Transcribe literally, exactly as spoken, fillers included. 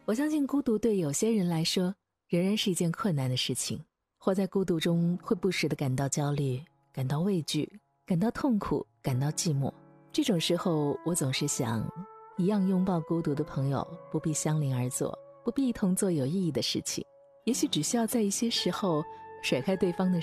我相信孤独对有些人来说仍然是一件困难的事情，活在孤独中会不时地感到焦虑，感到畏惧，感到痛苦，感到寂寞。这种时候我总是想，一样拥抱孤独的朋友不必相邻而坐，不必一同做有意义的事情，也许只需要在一些时候甩开对方的